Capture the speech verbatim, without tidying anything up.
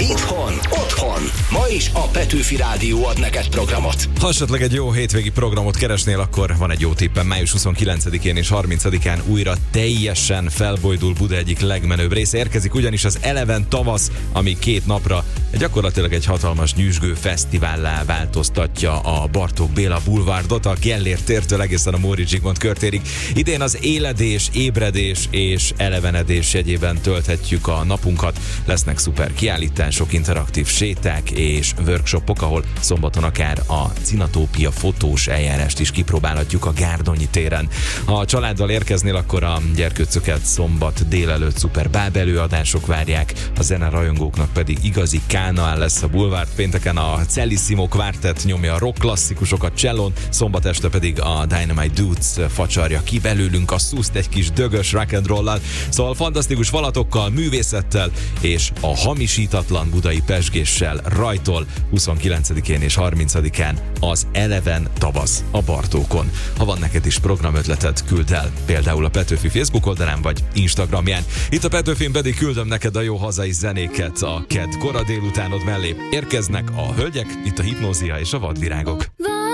Itthon, otthon. Ma is a Petőfi Rádió ad neked programot. Ha esetleg egy jó hétvégi programot keresnél, akkor van egy jó tippem. május huszonkilencedikén és harmincadikán újra teljesen felbojdul Buda egyik legmenőbb része. Érkezik ugyanis az Eleven tavasz, ami két napra gyakorlatilag egy hatalmas nyüzsgő fesztivállá változtatja a Bartók Béla bulvárdot, a Gellért tértől egészen a Móricz Zsigmond körtérig. Idén az éledés, ébredés és elevenedés jegyében tölthetjük a napunkat. Lesznek szuper kiállítások, interaktív séták és workshopok, ahol szombaton akár a Cinatópia fotós eljárást is kipróbálhatjuk a Gárdonyi téren. Ha a családdal érkeznél, akkor a gyerkőcöket szombat délelőtt szuper báb előadások várják, a zenerajongóknak pedig igazi kánaán lesz a bulvár. Pénteken a Cellissimo Quartet nyomja a rock klasszikusokat csellón, szombat este pedig a Dynamite Dudes facsarja ki belőlünk a szuszt egy kis dögös rock and roll-lal. Szóval fantasztikus falatokkal, művészettel és a hamisítatlan budai pezsgéssel rajtol huszonkilencedikén és harmincadikán az Eleven tavasz a Bartókon. Ha van neked is programötleted, küld el például a Petőfi Facebook oldalán vagy Instagramján. Itt a Petőfin pedig küldöm neked a jó hazai zenéket a kedd kora délutánod mellé. Érkeznek a hölgyek, itt a Hipnózia és a vadvirágok.